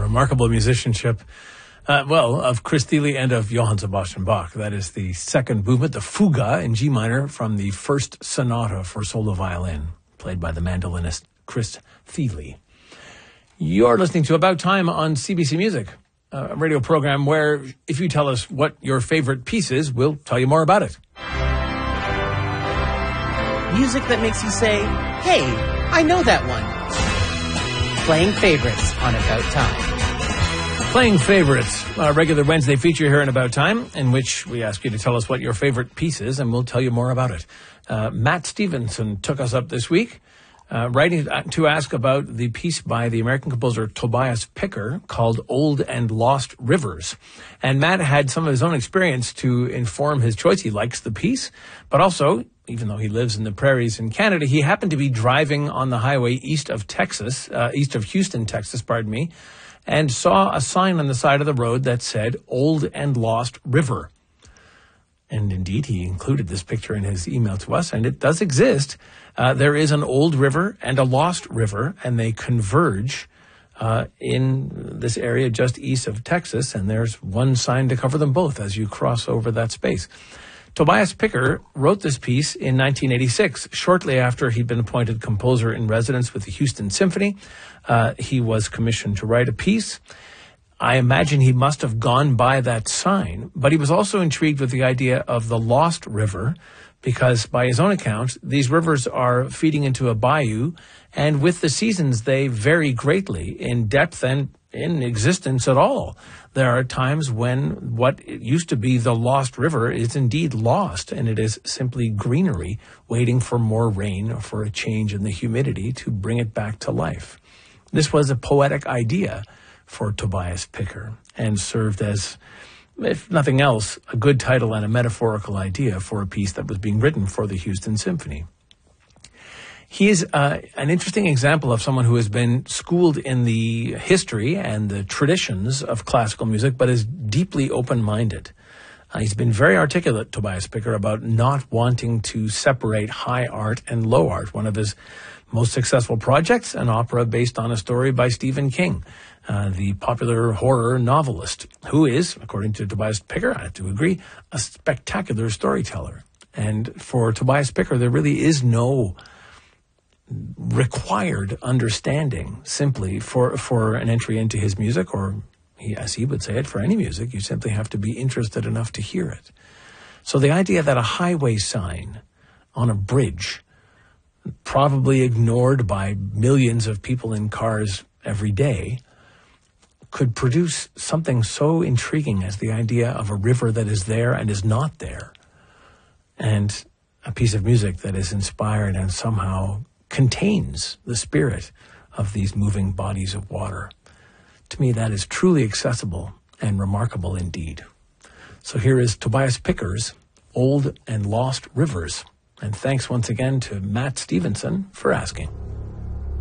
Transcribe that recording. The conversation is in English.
remarkable musicianship, of Chris Thile and of Johann Sebastian Bach. That is the second movement, the Fuga in G minor from the first sonata for solo violin, played by the mandolinist Chris Thile. You're listening to About Time on CBC Music, a radio program where if you tell us what your favorite piece is, we'll tell you more about it. Music that makes you say, hey, I know that one. Playing favorites on About Time. Playing Favorites, a regular Wednesday feature here in About Time, in which we ask you to tell us what your favorite piece is, and we'll tell you more about it. Matt Stevenson took us up this week, writing to ask about the piece by the American composer Tobias Picker called Old and Lost Rivers. And Matt had some of his own experience to inform his choice. He likes the piece, but also, even though he lives in the prairies in Canada, he happened to be driving on the highway east of Houston, Texas, and saw a sign on the side of the road that said Old and Lost River. And indeed, he included this picture in his email to us, and it does exist. There is an old river and a lost river, and they converge in this area just east of Texas, and there's one sign to cover them both as you cross over that space. Tobias Picker wrote this piece in 1986, shortly after he'd been appointed composer in residence with the Houston Symphony. He was commissioned to write a piece. I imagine he must have gone by that sign, but he was also intrigued with the idea of the Lost River, because by his own account, these rivers are feeding into a bayou, and with the seasons, they vary greatly in depth and in existence at all. There are times when what used to be the lost river is indeed lost, and it is simply greenery waiting for more rain or for a change in the humidity to bring it back to life. This was a poetic idea for Tobias Picker and served as, if nothing else, a good title and a metaphorical idea for a piece that was being written for the Houston Symphony. He is an interesting example of someone who has been schooled in the history and the traditions of classical music, but is deeply open-minded. He's been very articulate, Tobias Picker, about not wanting to separate high art and low art. One of his most successful projects, an opera based on a story by Stephen King, the popular horror novelist, who is, according to Tobias Picker, I have to agree, a spectacular storyteller. And for Tobias Picker, there really is no required understanding simply for an entry into his music, or as he would say it, for any music. You simply have to be interested enough to hear it. So the idea that a highway sign on a bridge, probably ignored by millions of people in cars every day, could produce something so intriguing as the idea of a river that is there and is not there, and a piece of music that is inspired and somehow contains the spirit of these moving bodies of water. To me, that is truly accessible and remarkable indeed. So here is Tobias Picker's Old and Lost Rivers. And thanks once again to Matt Stevenson for asking.